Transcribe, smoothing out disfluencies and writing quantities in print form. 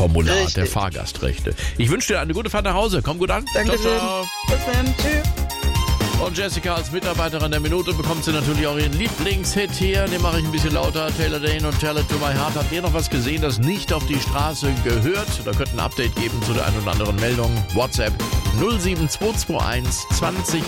Formular Richtig. der Fahrgastrechte. Ich wünsche dir eine gute Fahrt nach Hause. Komm gut an. Dankeschön. Ciao, ciao. Bis dann. Tschüss. Und Jessica als Mitarbeiterin der Minute bekommt sie natürlich auch ihren Lieblingshit hier. Den mache ich ein bisschen lauter. Taylor Dane und Tell It To My Heart. Habt ihr noch was gesehen, das nicht auf die Straße gehört? Da könnt ihr ein Update geben zu der einen oder anderen Meldung. WhatsApp 07221 20